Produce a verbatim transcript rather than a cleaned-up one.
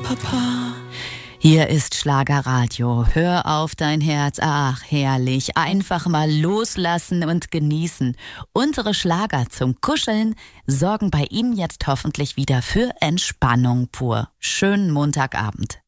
Papa. Hier ist Schlagerradio. Hör auf dein Herz. Ach, herrlich. Einfach mal loslassen und genießen. Unsere Schlager zum Kuscheln sorgen bei Ihnen jetzt hoffentlich wieder für Entspannung pur. Schönen Montagabend.